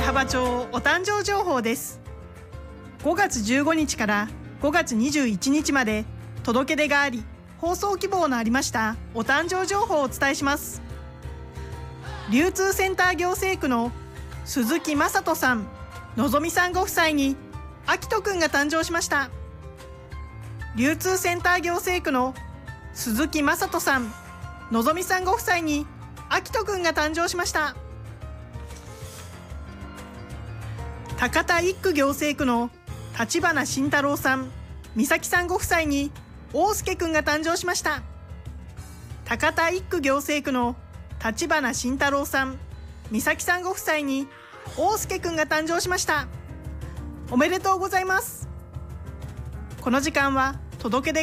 幅町お誕生情報です。5月15日から5月21日まで届け出があり、放送希望のありましたお誕生情報をお伝えします。流通センター行政区の鈴木正人さん、のぞみさんご夫妻にあきとくんが誕生しました。流通センター行政区の鈴木正人さん、のぞみさんご夫妻にあきとくんが誕生しました。高田一区行政区の立花慎太郎さん、美咲さんご夫妻に大輔くんが誕生しました。高田一区行政区の立花慎太郎さん、美咲さんご夫妻に大輔くんが誕生しました。おめでとうございます。この時間は届け出